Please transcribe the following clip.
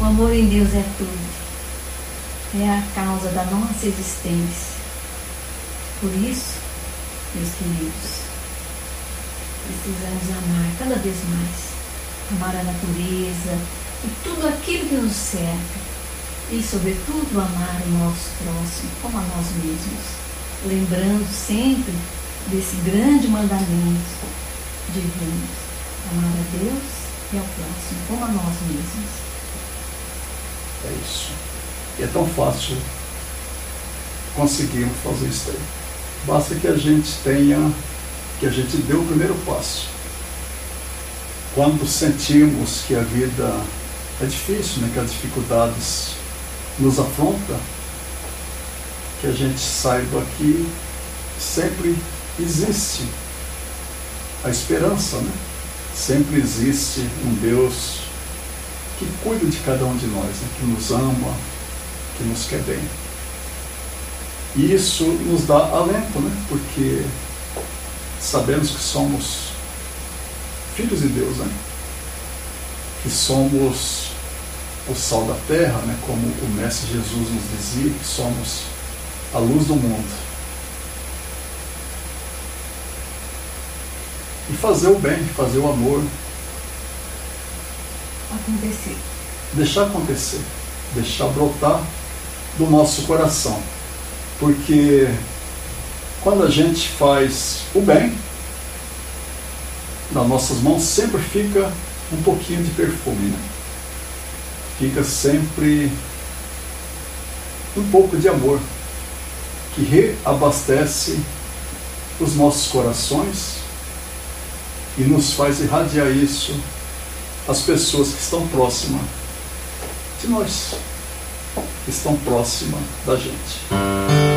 amor em Deus é tudo. É a causa da nossa existência. Por isso, meus queridos, precisamos amar cada vez mais. Amar a natureza e tudo aquilo que nos cerca. E, sobretudo, amar o nosso próximo como a nós mesmos. Lembrando sempre desse grande mandamento divino. Amar a Deus e ao próximo como a nós mesmos. É isso. E é tão fácil conseguirmos fazer isso aí. Basta que a gente dê o primeiro passo. Quando sentimos que a vida é difícil, né, que as dificuldades nos afrontam, que a gente saiba que sempre existe a esperança, né? Sempre existe um Deus que cuida de cada um de nós, né? Que nos ama, que nos quer bem. E isso nos dá alento, né? Porque sabemos que somos filhos de Deus, né? Que somos o sal da terra, né? Como o Mestre Jesus nos dizia, que somos a luz do mundo. E fazer o bem, fazer o amor. Acontecer. Deixar acontecer. Deixar brotar do nosso coração. Porque quando a gente faz o bem, nas nossas mãos sempre fica um pouquinho de perfume, né? Fica sempre um pouco de amor, que reabastece os nossos corações e nos faz irradiar isso às pessoas que estão próximas de nós, que estão próximas da gente.